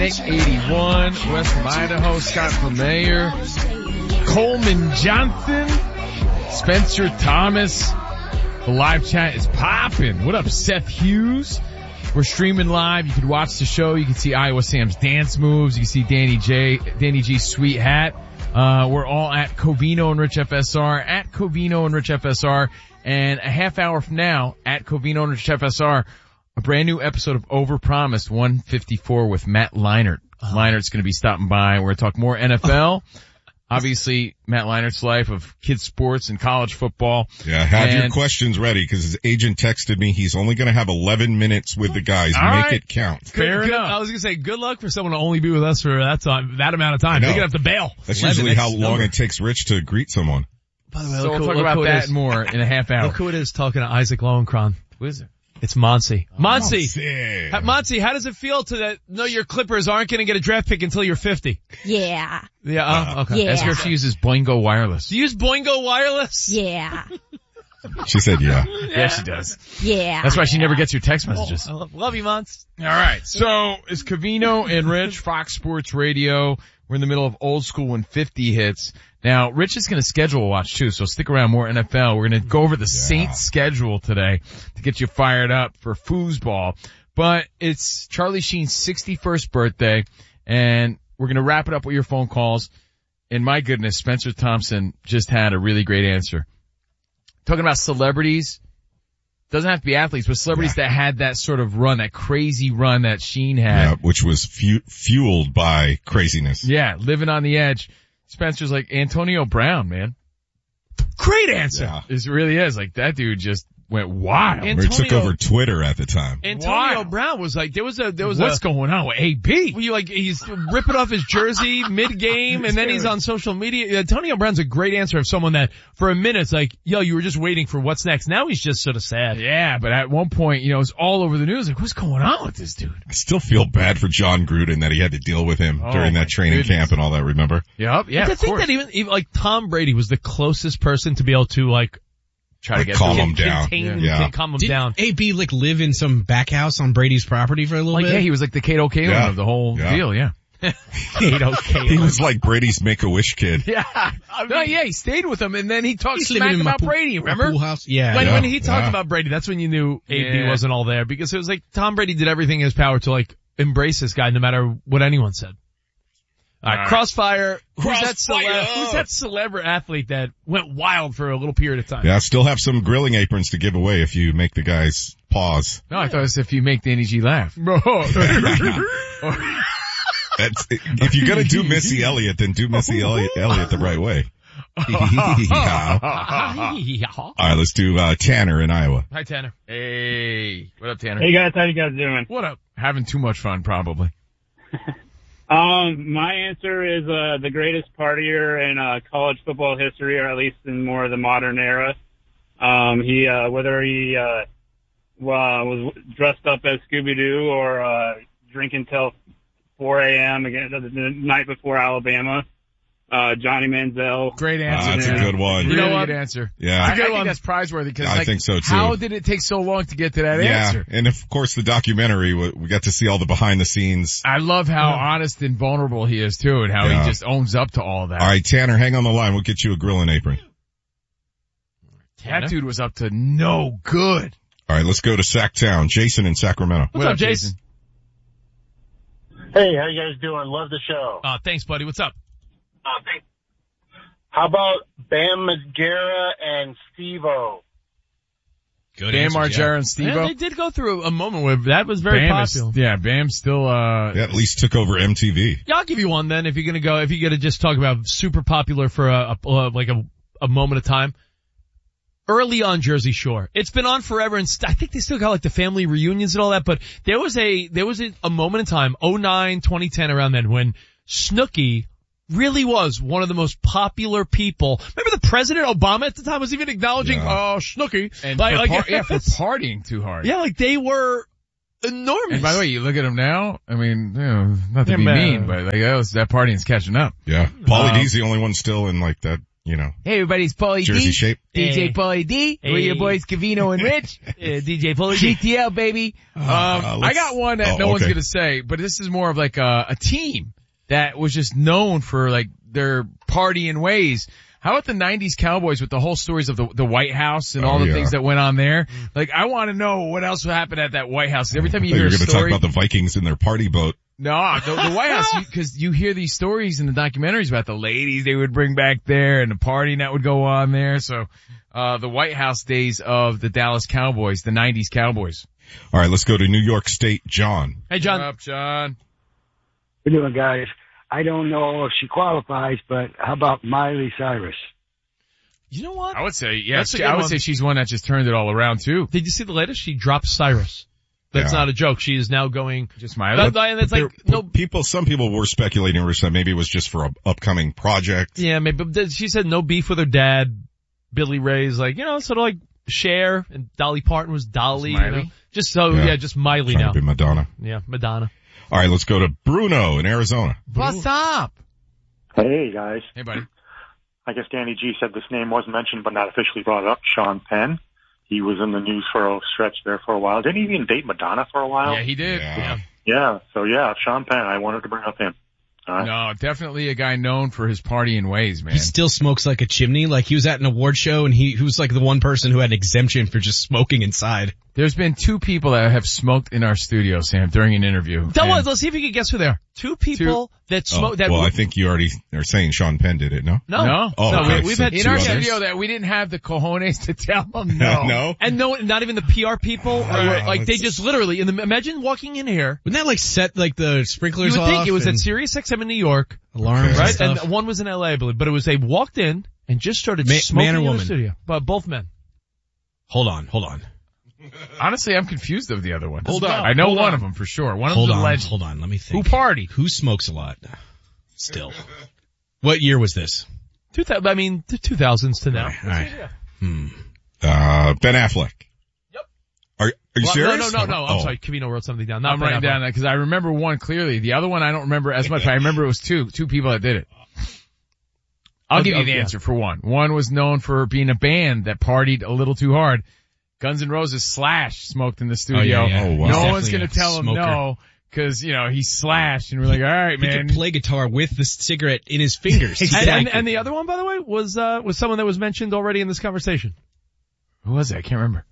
I-81, west from Idaho. Scott Vermeyer, Coleman Johnson, Spencer Thomas. The live chat is popping. What up, Seth Hughes? We're streaming live. You can watch the show. You can see Iowa Sam's dance moves. You can see Danny G's sweet hat. We're all at Covino and Rich FSR, at Covino and Rich FSR. And a half hour from now, at Covino and Rich FSR, a brand new episode of Overpromised 154 with Matt Leinart. Leinert's going to be stopping by. We're going to talk more NFL. Obviously, Matt Leinert's life of kids sports and college football. Yeah, have your questions ready because his agent texted me he's only going to have 11 minutes with the guys. Make it count. Fair enough. I was going to say, good luck for someone to only be with us for that amount of time. They're going to have to bail. That's usually how long it takes Rich to greet someone. By the way, so we'll talk about that and more in a half hour. Look who it is talking to Isaac Lowenkron. Who is it? It's Monty. Monty, how does it feel to know your Clippers aren't going to get a draft pick until you're 50? Yeah. Yeah, okay. Yeah. Ask her if she uses Boingo Wireless. Do you use Boingo Wireless? Yeah. She said yeah. Yeah, she does. Yeah. That's why she never gets your text messages. I love you, Mons. All right. So it's Covino and Rich, Fox Sports Radio. We're in the middle of old school when 50 hits. Now, Rich is going to schedule a watch too, so stick around, more NFL. We're going to go over the Saints schedule today to get you fired up for foosball. But it's Charlie Sheen's 61st birthday, and we're going to wrap it up with your phone calls. And my goodness, Spencer Thompson just had a really great answer. Talking about celebrities, doesn't have to be athletes, but celebrities that had that sort of run, that crazy run that Sheen had. Yeah, which was fueled by craziness. Yeah, living on the edge. Spencer's like Antonio Brown, man. Great answer. Yeah. It really is. Like, that dude just went wild. He took over Twitter at the time. Antonio Brown was like, there was what's going on with AB? He's ripping off his jersey mid-game, and then he's on social media. Antonio Brown's a great answer of someone that, for a minute, it's like, yo, you were just waiting for what's next. Now he's just sort of sad. Yeah, but at one point, it was all over the news. Like, what's going on with this dude? I still feel bad for John Gruden that he had to deal with him during that training camp and all that, remember? Yep, yeah, I think that even like Tom Brady was the closest person to be able to like, try to get calm him down. Calm him down. AB live in some back house on Brady's proproperty for a little bit? Yeah, he was like the Kato Kalin of the whole deal, yeah. Kato Kalin. He was like Brady's Make-A-Wish kid. Yeah. He stayed with him and then he talked smack about Brady, remember? Pool house? Yeah. When he talked about Brady, that's when you knew AB wasn't all there, because it was like Tom Brady did everything in his power to like embrace this guy no matter what anyone said. All right, Crossfire. Who's that celebrity athlete that went wild for a little period of time? Yeah, still have some grilling aprons to give away if you make the guys pause. No, I thought it was if you make Danny G laugh. If you're gonna do Missy Elliott, then do Missy Elliott the right way. All right, let's do Tanner in Iowa. Hi, Tanner. Hey, what up, Tanner? Hey guys, how you guys doing? What up? Having too much fun, probably. My answer is the greatest partier in college football history, or at least in more of the modern era. Whether he was dressed up as Scooby-Doo or drinking till 4 a.m. again the night before Alabama. Johnny Manziel. Great answer. That's a good one. Really good answer. Yeah. I think that's prizeworthy because I think so too. How did it take so long to get to that answer? And of course the documentary, we got to see all the behind the scenes. I love how honest and vulnerable he is too, and how he just owns up to all that. All right, Tanner, hang on the line. We'll get you a grilling apron. That dude was up to no good. All right, let's go to Sacktown. Jason in Sacramento. What's up, Jason? Hey, how you guys doing? Love the show. Thanks, buddy. What's up? Thanks. How about Bam Margera and Steve-O? Good Bam answers, Margera and Steve-O. Yeah, they did go through a moment where that was very popular. Bam still, at least took over MTV. Yeah, I'll give you one then if you're gonna just talk about super popular for a moment of time. Early on Jersey Shore. It's been on forever, and I think they still got like the family reunions and all that, but there was a moment in time, 2009, 2010, around then, when Snooki really was one of the most popular people. Remember the President Obama at the time was even acknowledging, Snooki. And for partying too hard. Yeah, like they were enormous. And by the way, you look at them now, I mean, not to be mean, but like that partying's catching up. Yeah. Pauly D's the only one still in like that, Hey, everybody, it's Paulie Jersey D. shape. DJ Paulie D. We're your boys, Cavino and Rich. DJ Paulie D. GTL, baby. I got one that no one's going to say, but this is more of like a team that was just known for like their partying ways. How about the 90s Cowboys with the whole stories of the White House and all the things that went on there? Like, I want to know what else happened at that White House. Every time you hear a story. You're going to talk about the Vikings and their party boat. No, the White House, because you hear these stories in the documentaries about the ladies they would bring back there and the partying that would go on there. So, the White House days of the Dallas Cowboys, the 90s Cowboys. All right, let's go to New York State. John. Hey, John. What's up, John? How you doing, guys? I don't know if she qualifies, but how about Miley Cyrus? You know what? I would say, I would say she's one that just turned it all around too. Did you see the latest? She dropped Cyrus. That's not a joke. She is now going just Miley. That's like some people were speculating that maybe it was just for an upcoming project. Yeah, maybe. But she said no beef with her dad. Billy Ray's like, sort of like Cher, and Dolly Parton was Dolly. Just Miley Trying now. to be Madonna. Yeah, Madonna. All right, let's go to Bruno in Arizona. What's up? Hey, guys. Hey, buddy. I guess Danny G said this name wasn't mentioned, but not officially brought up. Sean Penn. He was in the news for a stretch there for a while. Didn't he even date Madonna for a while? Yeah, he did. Yeah. So, Sean Penn. I wanted to bring up him. No, definitely a guy known for his partying ways, man. He still smokes like a chimney. Like he was at an award show and he was like the one person who had an exemption for just smoking inside. There's been two people that have smoked in our studio, Sam, during an interview. Let's see if you can guess who they are. Two people that smoke. Well, I think you already are saying Sean Penn did it, no? No. Oh, okay. We've had in two our others. studio that we didn't have the cojones to tell them no. No? And no, not even the PR people. They just literally, imagine walking in here. Wouldn't that like set like the sprinklers You would off? think it was at Sirius XM in New York. Alarms and right? stuff. And one was in LA, I believe. But it was they walked in and just started smoking man or in woman? the studio. But both men. Hold on. Honestly, I'm confused of the other one. Hold on. I know one of them for sure. One of Hold them's a on, legend. hold on. Let me think. Who partied? Who smokes a lot? Still. What year was this? The 2000s to now. All right. Ben Affleck. Yep. Are you serious? No. I'm sorry. Cavino wrote something down. I'm writing down that because I remember one clearly. The other one I don't remember as much. I remember it was two people that did it. I'll give you the answer for one. One was known for being a band that partied a little too hard. Guns N' Roses Slash smoked in the studio. Oh, wow. No one's going to tell him no because, he's Slash and we're like, all right, He man. could play guitar with the cigarette in his fingers. And the other one, by the way, was someone that was mentioned already in this conversation. Who was it? I can't remember.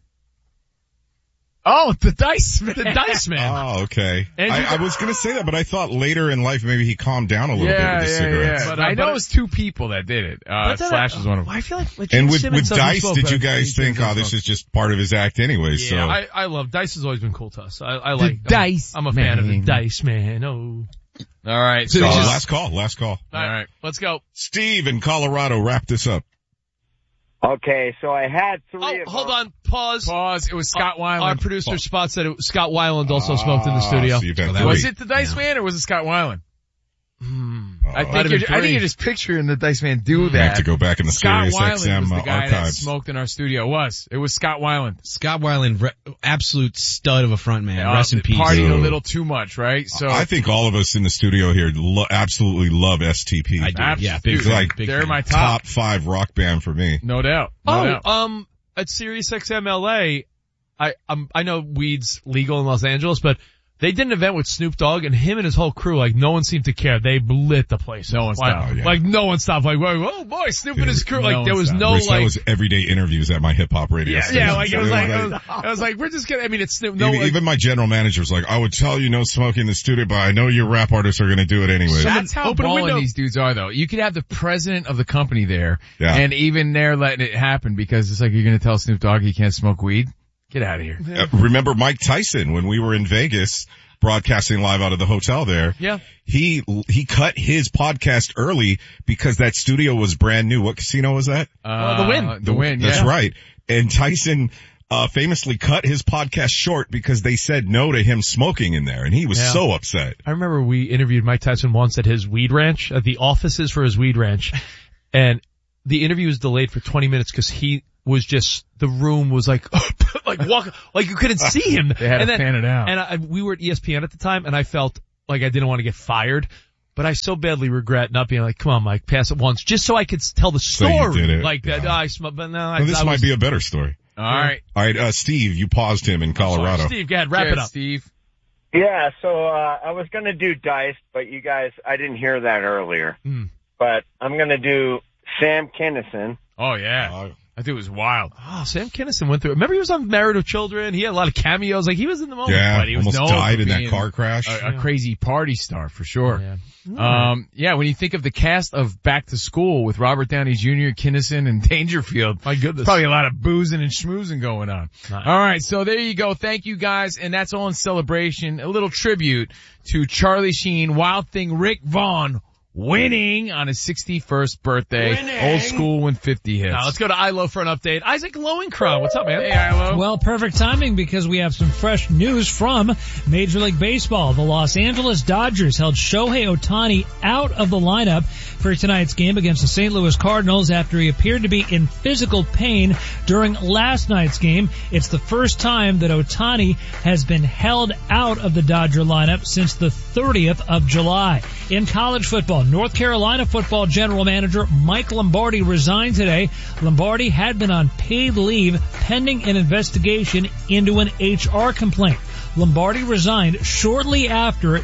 Oh, the Dice Man. The Dice Man. Oh, okay. I was going to say that, but I thought later in life maybe he calmed down a little bit with the cigarettes. Yeah. But I know it was two people that did it. Slash was one of them. I feel like and Gene with Simmons doesn't Dice, smoke, did but you guys think, this is just part of his act anyway? Yeah, so I love Dice. Has always been cool to us. I like Dice. I'm a fan of the Dice Man. Oh. All right. So last call. All right. Let's go. Steve in Colorado, wrap this up. Okay, so I had three of them. Hold on. Pause. It was Scott Weiland. Our producer Spot said Scott Weiland also smoked in the studio. So was it the Dice Man or was it Scott Weiland? I think you're just picturing the Dice Man do that. I have to go back in the Scott Sirius Weiland XM was the guy that archives. smoked in our studio. It was Scott Weiland. Scott Weiland, absolute stud of a front man. Rest in peace. Partied a little too much, right? So I think all of us in the studio here absolutely love STP. I do. Yeah, big fan. They're my top 5 rock band for me. No doubt. At Sirius XM LA, I know weed's legal in Los Angeles, but they did an event with Snoop Dogg and him and his whole crew, like no one seemed to care. They lit the place. No one stopped. Like no one stopped. Like, oh boy, Snoop and his crew. Like there was no Rich, that was everyday interviews at my hip hop radio station. Yeah, like I was like, we're just gonna, it's Snoop. Even my general manager was like, I would tell you no smoking in the studio, but I know your rap artists are gonna do it anyway. That's how balling these dudes are though. You could have the president of the company there, and even they're letting it happen because it's like, you're gonna tell Snoop Dogg he can't smoke weed? Get out of here. Remember Mike Tyson when we were in Vegas broadcasting live out of the hotel there? Yeah. He cut his podcast early because that studio was brand new. What casino was that? The Wynn. The Wynn, yeah. That's right. And Tyson famously cut his podcast short because they said no to him smoking in there, and he was so upset. I remember we interviewed Mike Tyson once at his weed ranch, at the offices for his weed ranch, and the interview was delayed for 20 minutes because he was just, the room was like, like you couldn't see him. They had to fan it out. And we were at ESPN at the time, and I felt like I didn't want to get fired. but I so badly regret not being like, come on, Mike, pass it once, just so I could tell the story. did it. Like that. Yeah. But no, This might be a better story. All right. All right, Steve, you paused him in Colorado. Sorry, Steve, go ahead, wrap it up. Steve. Yeah, so I was going to do Dice, but you guys, I didn't hear that earlier. But I'm going to do Sam Kinison. Oh, yeah. I think it was wild. Oh, Sam Kinison went through it. Remember he was on Married with Children? He had a lot of cameos. Like, he was in the moment. Yeah, But he was almost known died for in that being car crash. A crazy party star, for sure. Yeah. When you think of the cast of Back to School with Robert Downey Jr., Kinison, and Dangerfield, My goodness. probably a lot of boozing and schmoozing going on. Nice. All right, so there you go. Thank you guys, and that's all in celebration. A little tribute to Charlie Sheen, Wild Thing Rick Vaughn, winning on his 61st birthday. Old school when 50 hits. Now let's go to ILO for an update. Isaac Lowenkron, what's up, man? Hey, ILO. Well, perfect timing because we have some fresh news from Major League Baseball. The Los Angeles Dodgers held Shohei Ohtani out of the lineup for tonight's game against the St. Louis Cardinals after he appeared to be in physical pain during last night's game. It's the first time that Ohtani has been held out of the Dodger lineup since the 30th of July. In college football, North Carolina football general manager Mike Lombardi resigned today. Lombardi had been on paid leave pending an investigation into an HR complaint. Lombardi resigned shortly after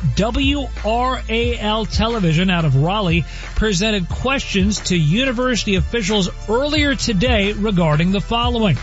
WRAL television out of Raleigh presented questions to university officials earlier today regarding the following.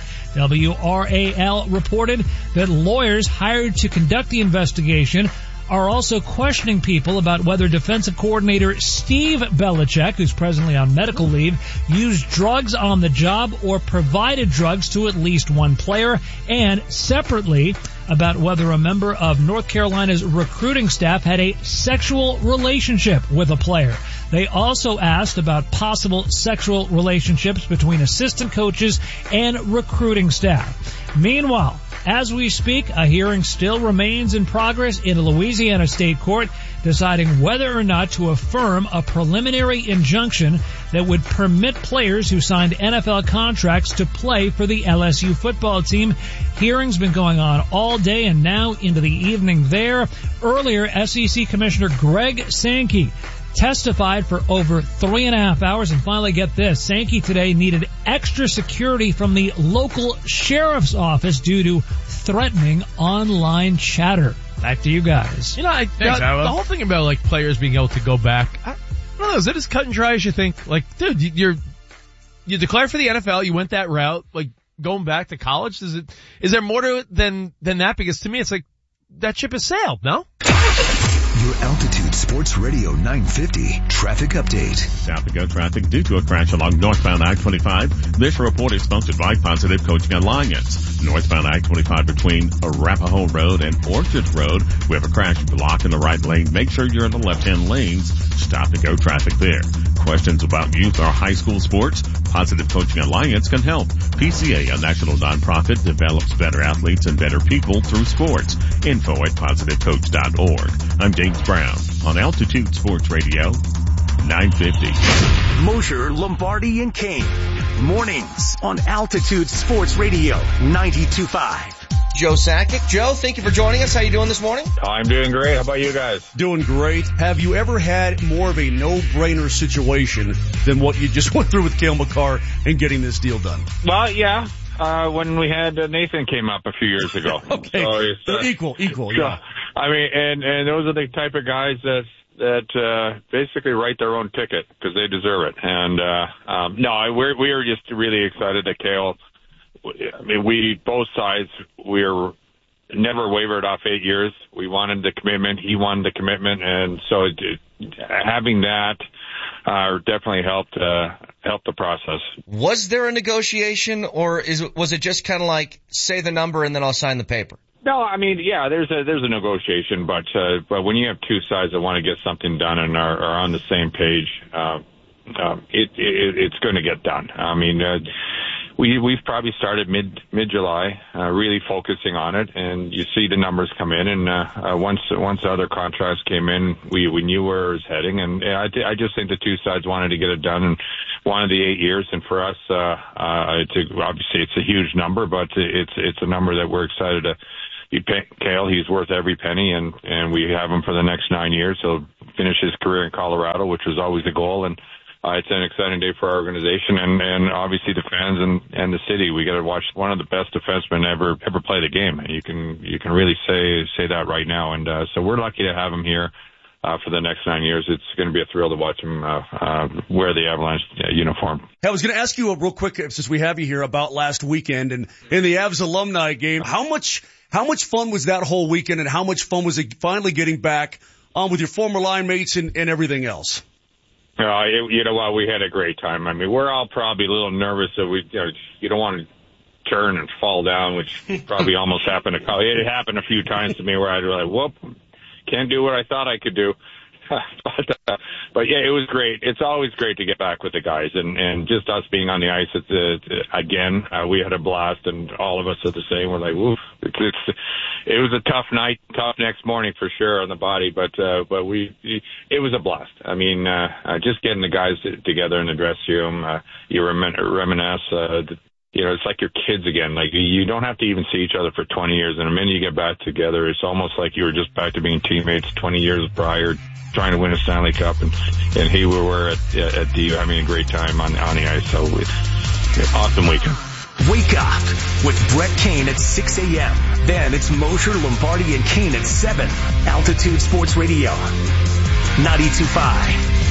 WRAL reported that lawyers hired to conduct the investigation are also questioning people about whether defensive coordinator Steve Belichick, who's presently on medical leave, used drugs on the job or provided drugs to at least one player, and separately about whether a member of North Carolina's recruiting staff had a sexual relationship with a player. They also asked about possible sexual relationships between assistant coaches and recruiting staff. Meanwhile, as we speak, a hearing still remains in progress in a Louisiana state court deciding whether or not to affirm a preliminary injunction that would permit players who signed NFL contracts to play for the LSU football team. Hearing's been going on all day and now into the evening there. Earlier, SEC Commissioner Greg Sankey testified for over 3.5 hours, and finally, get this, Sankey today needed extra security from the local sheriff's office due to threatening online chatter. Back to you guys. You know, the whole thing about like players being able to go back, I don't know, is it as cut and dry as you think? Like, dude, you declared for the NFL, you went that route, like going back to college, is there more to it than that? Because to me, it's like that ship has sailed, no? Your Altitude Sports Radio 950 traffic update. South to go traffic due to a crash along northbound I-25. This report is sponsored by Positive Coaching Alliance. Northbound I-25 between Arapahoe Road and Orchard Road. We have a crash block in the right lane. Make sure you're in the left-hand lanes. Stop to go traffic there. Questions about youth or high school sports? Positive Coaching Alliance can help. PCA, a national nonprofit, develops better athletes and better people through sports. Info at positivecoach.org. I'm James Brown on Altitude Sports Radio 950. Mosher, Lombardi, and Kane. Mornings on Altitude Sports Radio 92.5. Joe Sakic. Joe, thank you for joining us. How you doing this morning? I'm doing great. How about you guys? Doing great. Have you ever had more of a no-brainer situation than what you just went through with Cale Makar and getting this deal done? Well, yeah. When we had Nathan came up a few years ago. Okay. So they're equal, yeah. I mean, and those are the type of guys that basically write their own ticket because they deserve it. And no, we are just really excited that Cale. I mean, we both sides we're never wavered off 8 years. We wanted the commitment. He wanted the commitment, and so having that definitely helped the process. Was there a negotiation, or was it just kind of like say the number and then I'll sign the paper? No, I mean, yeah, there's a negotiation, but when you have two sides that want to get something done and are on the same page, it's going to get done. I mean, we've probably started mid-July, really focusing on it, and you see the numbers come in, and once the other contracts came in, we knew where it was heading, and I just think the two sides wanted to get it done and wanted the 8 years, and for us, obviously it's a huge number, but it's a number that we're excited to. Cale, he's worth every penny, and we have him for the next 9 years. He'll finish his career in Colorado, which was always the goal. And it's an exciting day for our organization and obviously the fans and the city. We got to watch one of the best defensemen ever play the game. And you can really say that right now. And so we're lucky to have him here for the next 9 years. It's going to be a thrill to watch him wear the Avalanche uniform. Hey, I was going to ask you real quick, since we have you here, about last weekend and in the Avs alumni game. How much fun was that whole weekend, and how much fun was it finally getting back on with your former line mates and everything else? You know what? We had a great time. I mean, we're all probably a little nervous that you don't want to turn and fall down, which probably almost happened. It happened a few times to me where I'd be like, whoop, can't do what I thought I could do. But yeah, it was great. It's always great to get back with the guys, and just us being on the ice again. We had a blast, and all of us are the same. We're like, woof. It was a tough night, tough next morning for sure on the body, but it was a blast. I mean, just getting the guys together in the dressing room, you reminisce. It's like your kids again. Like, you don't have to even see each other for 20 years. And the minute you get back together, it's almost like you were just back to being teammates 20 years prior, trying to win a Stanley Cup. And here we were at DU having a great time on the ice. So awesome weekend. Wake up with Brett Kane at 6 a.m. Then it's Mosher, Lombardi, and Kane at 7. Altitude Sports Radio, 92.5.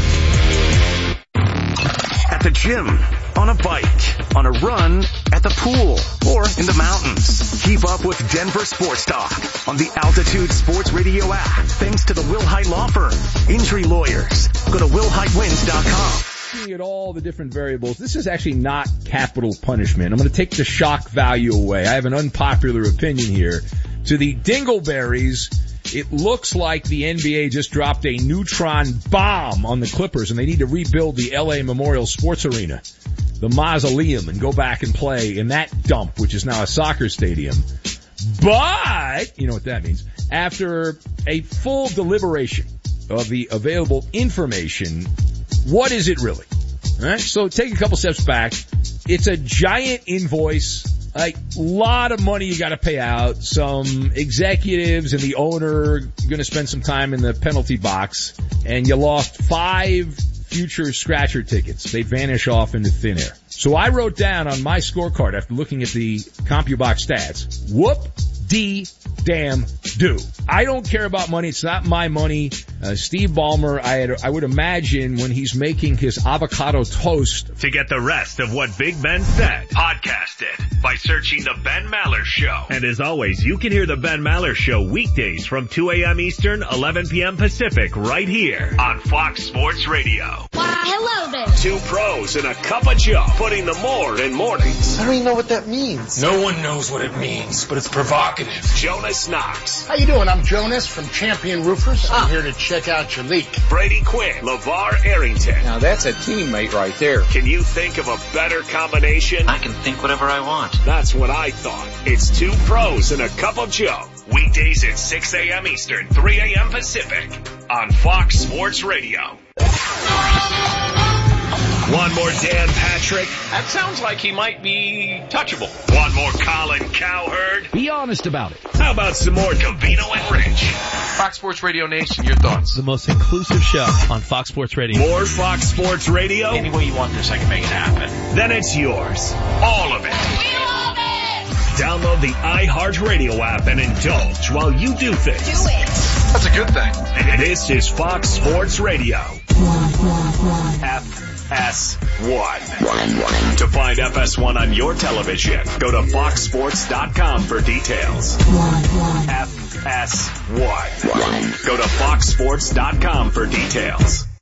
At the gym, on a bike, on a run, at the pool, or in the mountains. Keep up with Denver Sports Talk on the Altitude Sports Radio app. Thanks to the Will Hite Law Firm. Injury lawyers. Go to willhitewins.com. Looking at all the different variables, this is actually not capital punishment. I'm going to take the shock value away. I have an unpopular opinion here. To the Dingleberries, it looks like the NBA just dropped a neutron bomb on the Clippers, and they need to rebuild the LA Memorial Sports Arena, the mausoleum, and go back and play in that dump, which is now a soccer stadium. But, you know what that means, after a full deliberation of the available information, what is it really? All right, so take a couple steps back. It's a giant invoice. Like, a lot of money you got to pay out. Some executives and the owner going to spend some time in the penalty box, and you lost 5 future scratcher tickets. They vanish off into thin air. So I wrote down on my scorecard after looking at the CompuBox stats, whoop-dee-damn-do. I don't care about money. It's not my money. Steve Ballmer, I would imagine when he's making his avocado toast. To get the rest of what Big Ben said, podcast it by searching The Ben Maller Show. And as always, you can hear The Ben Maller Show weekdays from 2 a.m. Eastern, 11 p.m. Pacific, right here on Fox Sports Radio. Hello there. 2 pros and a cup of Joe, putting the more in mornings. I don't even know what that means. No one knows what it means, but it's provocative. Jonas Knox. How you doing? I'm Jonas from Champion Roofers. I'm here to check out your leak. Brady Quinn, LeVar Arrington. Now that's a teammate right there. Can you think of a better combination? I can think whatever I want. That's what I thought. It's 2 pros and a cup of Joe. Weekdays at 6 a.m. Eastern, 3 a.m. Pacific on Fox Sports Radio. One more Dan Patrick. That sounds like he might be touchable. One more Colin Cowherd. Be honest about it. How about some more Covino and Rich? Fox Sports Radio Nation, your thoughts? The most inclusive show on Fox Sports Radio. More Fox Sports Radio? Any way you want this, I can make it happen. Then it's yours. All of it. We love it! Download the iHeartRadio app and indulge while you do things. Do it! That's a good thing. This is Fox Sports Radio. FS1. To find FS1 on your television, go to foxsports.com for details. FS1. Go to foxsports.com for details.